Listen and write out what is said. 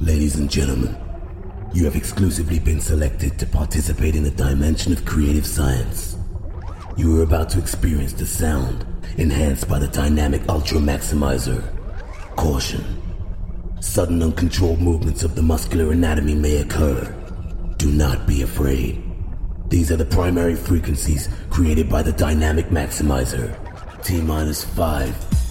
Ladies and gentlemen, you have exclusively been selected to participate in the dimension of creative science. You are about to experience the sound enhanced by the dynamic Ultra Maximizer. Caution. Sudden uncontrolled movements of the muscular anatomy may occur. Do not be afraid. These are the primary frequencies created by the dynamic maximizer. T-minus 5,